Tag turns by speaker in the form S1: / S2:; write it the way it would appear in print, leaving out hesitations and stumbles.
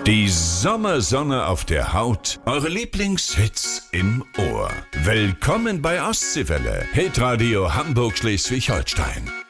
S1: Die Sommersonne auf der Haut, eure Lieblingshits im Ohr. Willkommen bei Ostseewelle, Hitradio Hamburg-Schleswig-Holstein.